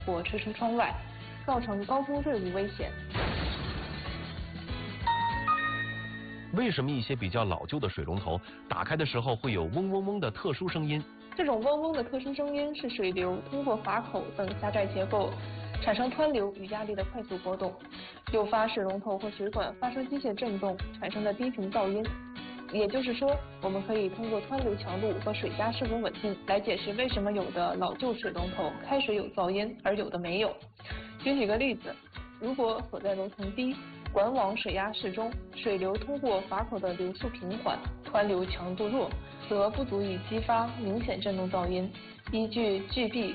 或吹出窗外，造成高空坠物危险。 为什么一些比较老旧的水龙头打开的时候会有嗡嗡嗡的特殊声音？ 这种嗡嗡的特殊声音是水流通过阀口等狭窄结构产生湍流与压力的快速波动，诱发水龙头和水管发生机械振动产生的低频噪音。也就是说，我们可以通过湍流强度和水压是否稳定来解释为什么有的老旧水龙头开水有噪音，而有的没有。举个例子，如果所在楼层低，管网水压适中，水流通过阀口的流速平缓，湍流强度弱，则不足以激发明显振动噪音。依据 GB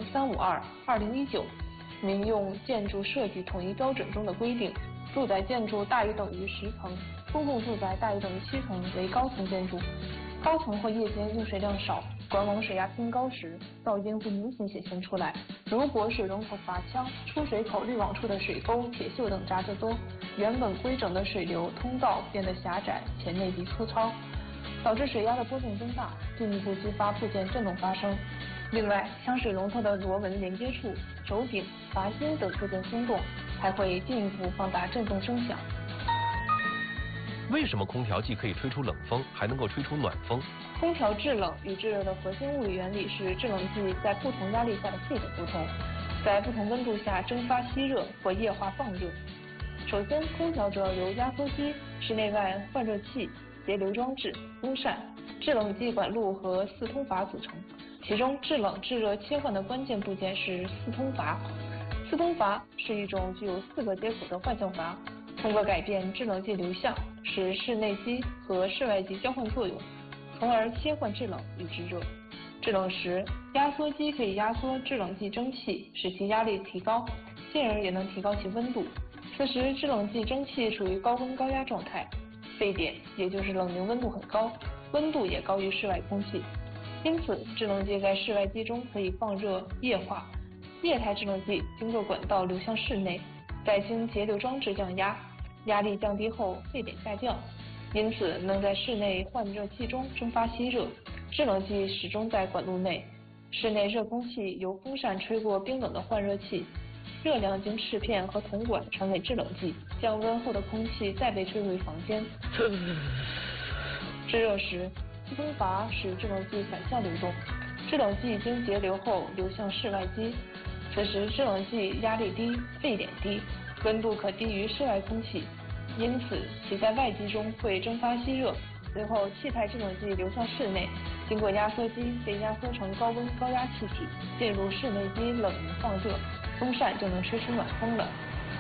50352/2019民用建筑设计统一标准中的规定，住宅建筑大于等于10层，公共住宅大于等于7层为高层建筑。高层或夜间用水量少，管网水压偏高时，噪音会明显显现出来。如果水龙头阀腔、出水口滤网处的水沟、铁锈等杂质多，原本规整的水流通道变得狭窄且内壁粗糙，导致水压的波动增大，进一步激发部件振动发生。另外，像水龙头的螺纹连接处、轴柄、阀芯等部件松动，还会进一步放大振动声响。 为什么空调既可以吹出冷风，还能够吹出暖风？ 空调制冷与制热的核心物理原理是制冷剂在不同压力下的配比不同，在不同温度下蒸发吸热或液化放热。首先，空调主要由压缩机、室内外换热器、节流装置、风扇、制冷剂管路和四通阀组成。其中，制冷制热切换的关键部件是四通阀。四通阀是一种具有4个接口的换向阀，通过改变制冷剂流向，使室内机和室外机交换作用，从而切换制冷与制热。制冷时，压缩机可以压缩制冷剂蒸汽，使其压力提高，进而也能提高其温度。此时，制冷剂蒸汽处于高温高压状态，沸点也就是冷凝温度很高，温度也高于室外空气。因此，制冷剂在室外机中可以放热液化，液态制冷剂经过管道流向室内，再经节流装置降压，压力降低后沸点下降，因此能在室内换热器中蒸发吸热。制冷剂始终在管路内，室内热空气由风扇吹过冰冷的换热器，热量经翅片和铜管传给制冷剂，降温后的空气再被吹回房间。制热时，四通阀使制冷剂反向流动，制冷剂经节流后流向室外机，此时制冷剂压力低，沸点低，温度可低于室外空气，因此其在外机中会蒸发吸热。随后，气态制冷剂流向室内，经过压缩机被压缩成高温高压气体，进入室内机冷凝放热，风扇就能吹出暖风了。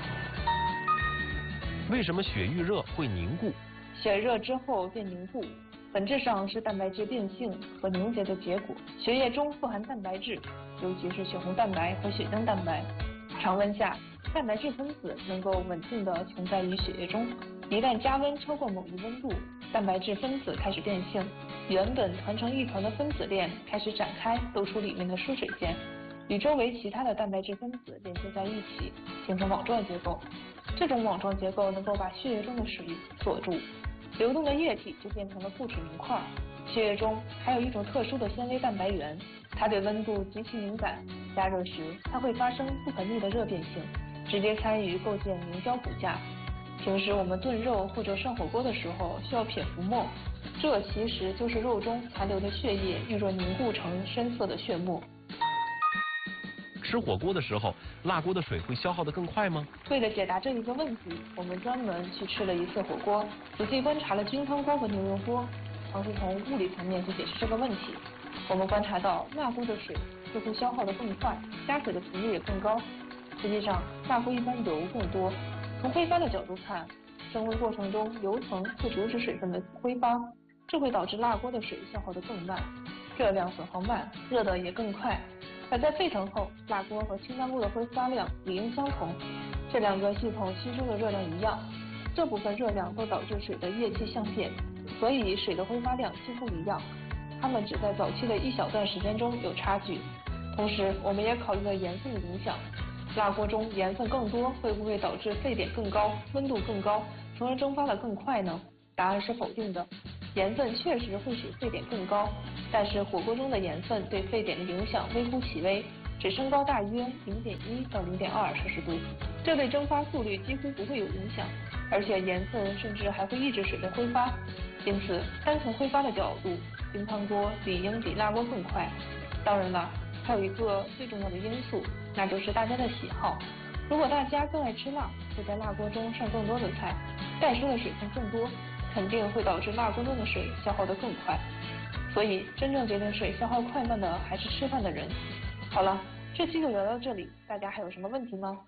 为什么血遇热会凝固？ 血热之后变凝固，本质上是蛋白质变性和凝结的结果。血液中富含蛋白质，尤其是血红蛋白和血浆蛋白。常温下，蛋白质分子能够稳定地存在于血液中。一旦加温超过某一温度，蛋白质分子开始变性，原本团成一团的分子链开始展开，露出里面的疏水线，与周围其他的蛋白质分子连接在一起，形成网状结构。这种网状结构能够把血液中的水锁住，流动的液体就变成了固体凝块。血液中还有一种特殊的纤维蛋白原，它对温度极其敏感，加热时它会发生不可逆的热变性，直接参与构建凝胶骨架。平时我们炖肉或者涮火锅的时候需要撇浮沫，这其实就是肉中残留的血液遇热凝固成深色的血沫。 吃火锅的时候，辣锅的水会消耗得更快吗？ 为了解答这一个问题，我们专门去吃了一次火锅，仔细观察了菌汤锅和牛油锅，尝试从物理层面去解释这个问题。我们观察到，辣锅的水似乎消耗得更快，加水的频率也更高。实际上，辣锅一般油更多。从挥发的角度看，升温过程中油层会阻止水分的挥发，这会导致辣锅的水消耗得更慢，热量损耗慢，热得也更快。而在沸腾后，辣锅和清汤锅的挥发量理应相同，这两个系统吸收的热量一样，这部分热量都导致水的液气相变，所以水的挥发量几乎一样，它们只在早期的一小段时间中有差距。同时，我们也考虑了盐分的影响。辣锅中盐分更多，会不会导致沸点更高、温度更高，从而蒸发得更快呢？答案是否定的。盐分确实会使沸点更高，但是火锅中的盐分对沸点的影响微乎其微。 只升高大约0.1到0.2摄氏度，这对蒸发速率几乎不会有影响，而且颜色甚至还会抑制水的挥发。因此，单从挥发的角度，冰汤锅理应比辣锅更快。当然了，还有一个最重要的因素，那就是大家的喜好。如果大家更爱吃辣，会在辣锅中上更多的菜，带出的水分更多，肯定会导致辣锅中的水消耗得更快。所以，真正决定水消耗快慢的还是吃饭的人。好了，这期就聊到这里，大家还有什么问题吗？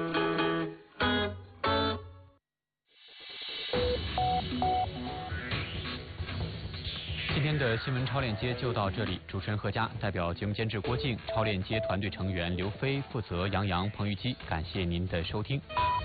今天的新闻超链接就到这里，主持人何佳，代表节目监制郭靖，超链接团队成员刘飞，负责杨洋、彭玉基，感谢您的收听。